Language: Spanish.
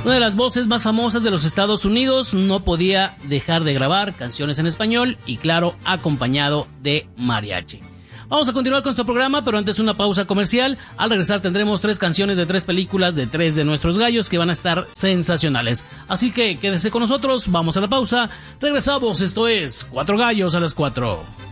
Una de las voces más famosas de los Estados Unidos no podía dejar de grabar canciones en español y, claro, acompañado de mariachi. Vamos a continuar con nuestro programa, pero antes una pausa comercial. Al regresar tendremos 3 canciones de 3 películas de 3 de nuestros gallos que van a estar sensacionales. Así que quédense con nosotros, vamos a la pausa, regresamos, esto es 4 Gallos a las 4.